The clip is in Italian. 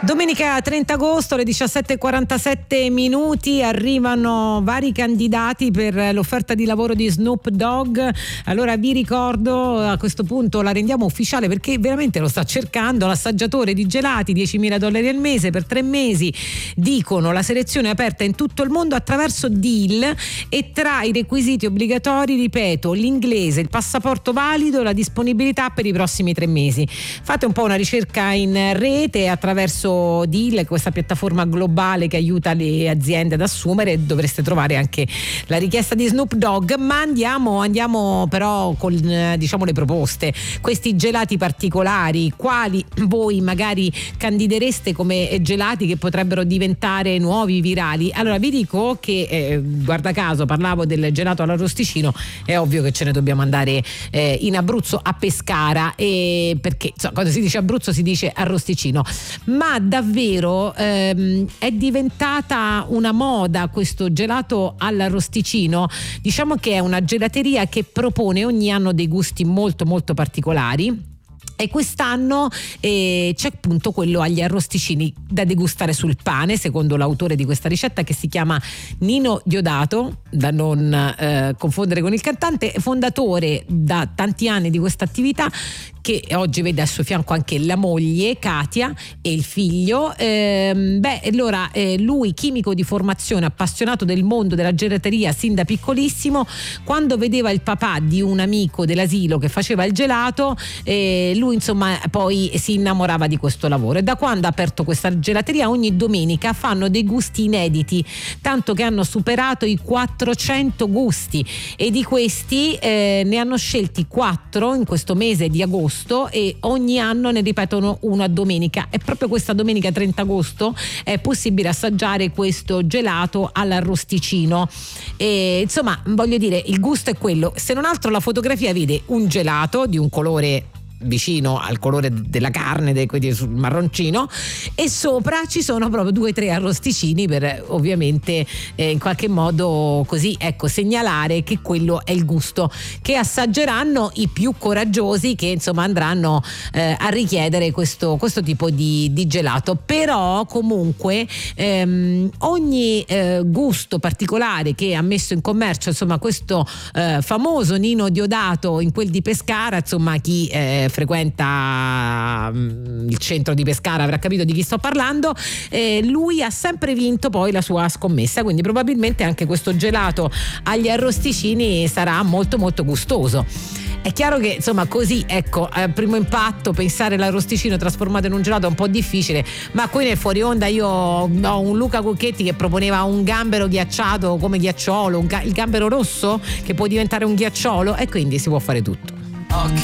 Domenica 30 agosto alle 17:47 arrivano vari candidati per l'offerta di lavoro di Snoop Dogg. Allora vi ricordo, a questo punto la rendiamo ufficiale perché veramente lo sta cercando, l'assaggiatore di gelati, $10.000 al mese per 3 mesi. Dicono la selezione è aperta in tutto il mondo attraverso deal e tra i requisiti obbligatori, ripeto, l'inglese, il passaporto valido, la disponibilità per i prossimi 3 mesi. Fate un po' una ricerca in rete attraverso Deal, questa piattaforma globale che aiuta le aziende ad assumere. Dovreste trovare anche la richiesta di Snoop Dogg. Ma andiamo però con diciamo le proposte. Questi gelati particolari, quali voi magari candidereste come gelati che potrebbero diventare nuovi, virali? Allora vi dico che guarda caso parlavo del gelato all'arrosticino, è ovvio che ce ne dobbiamo andare in Abruzzo a Pescara, perché quando si dice Abruzzo si dice arrosticino, ma davvero è diventata una moda questo gelato all'arrosticino. Diciamo che è una gelateria che propone ogni anno dei gusti molto molto particolari. E quest'anno c'è appunto quello agli arrosticini da degustare sul pane, secondo l'autore di questa ricetta, che si chiama Nino Diodato, da non confondere con il cantante, fondatore da tanti anni di questa attività, che oggi vede al suo fianco anche la moglie Katia e il figlio. Lui, chimico di formazione, appassionato del mondo della gelateria sin da piccolissimo, quando vedeva il papà di un amico dell'asilo che faceva il gelato, lui insomma poi si innamorava di questo lavoro, e da quando ha aperto questa gelateria ogni domenica fanno dei gusti inediti, tanto che hanno superato i 400 gusti, e di questi ne hanno scelti 4 in questo mese di agosto, e ogni anno ne ripetono uno a domenica. E proprio questa domenica 30 agosto è possibile assaggiare questo gelato all'arrosticino, e insomma voglio dire, il gusto è quello, se non altro la fotografia vede un gelato di un colore vicino al colore della carne, sul marroncino, e sopra ci sono proprio 2 o 3 arrosticini per ovviamente in qualche modo così, ecco, segnalare che quello è il gusto che assaggeranno i più coraggiosi, che insomma andranno a richiedere questo tipo di gelato. Però comunque ogni gusto particolare che ha messo in commercio insomma questo famoso Nino Diodato in quel di Pescara, insomma chi frequenta il centro di Pescara avrà capito di chi sto parlando. Lui ha sempre vinto poi la sua scommessa, quindi probabilmente anche questo gelato agli arrosticini sarà molto molto gustoso. È chiaro che insomma così, ecco, a primo impatto pensare l'arrosticino trasformato in un gelato è un po' difficile, ma qui nel fuori onda io ho un Luca Cucchetti che proponeva un gambero ghiacciato come ghiacciolo, il gambero rosso che può diventare un ghiacciolo, e quindi si può fare tutto. Ok,